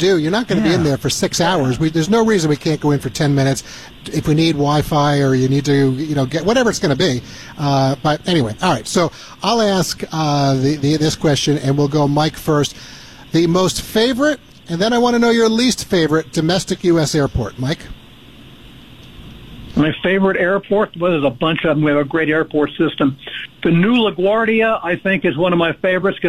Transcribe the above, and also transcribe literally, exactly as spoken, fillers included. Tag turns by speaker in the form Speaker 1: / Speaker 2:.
Speaker 1: do. You're not going to
Speaker 2: Yeah.
Speaker 1: be in there for six hours. We, there's no reason we can't go in for ten minutes if we need Wi-Fi or you need to, you know, get whatever it's going to be. Uh, but anyway, all right. So I'll ask uh, the, the this question, and we'll go Mike first. The most favorite, and then I want to know your least favorite domestic U S airport, Mike.
Speaker 3: My favorite airport, well, there's a bunch of them. We have a great airport system. The new LaGuardia, I think, is one of my favorites.